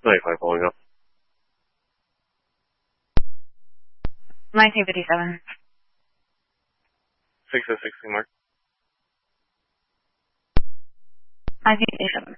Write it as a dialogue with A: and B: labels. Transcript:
A: 25 following up.
B: 1957.
A: 6 to 16 mark.
B: 1987.